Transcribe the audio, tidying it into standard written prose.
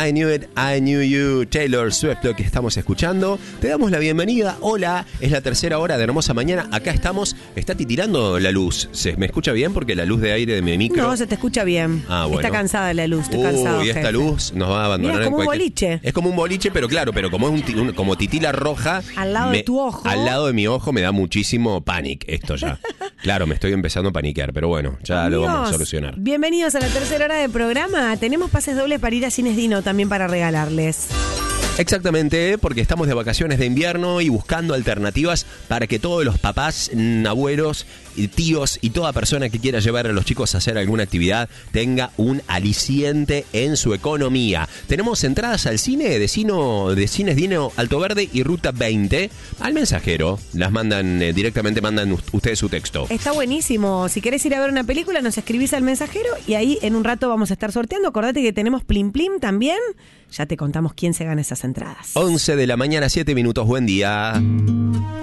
I Knew It, I Knew You, Taylor Swift, lo que estamos escuchando. Te damos la bienvenida. Hola, es la tercera hora de Hermosa Mañana. Acá estamos. Está titilando la luz. ¿Me escucha bien? Porque la luz de aire de mi micro... No, se te escucha bien. Ah, bueno. Está cansada la luz. Estoy cansado, y esta jefe. luz nos va a abandonar. Mirá, es como en un cualquier... boliche. Es como un boliche, pero claro, como es como titila roja. Al lado de tu ojo. Al lado de mi ojo me da muchísimo pánico esto ya. Claro, me estoy empezando a paniquear, pero bueno, ya Amigos, lo vamos a solucionar. Bienvenidos a la tercera hora de programa. Tenemos pases dobles para ir a Cines Dino también para regalarles. Exactamente, porque estamos de vacaciones de invierno y buscando alternativas para que todos los papás, abuelos, tíos y toda persona que quiera llevar a los chicos a hacer alguna actividad tenga un aliciente en su economía. Tenemos entradas al cine de Cines Dino Alto Verde y Ruta 20 al mensajero. Las mandan directamente, mandan ustedes su texto. Está buenísimo. Si querés ir a ver una película, nos escribís al mensajero y ahí en un rato vamos a estar sorteando. Acordate que tenemos Plim Plim también. Ya te contamos quién se gana esas entradas. 11 de la mañana, 7 minutos. Buen día.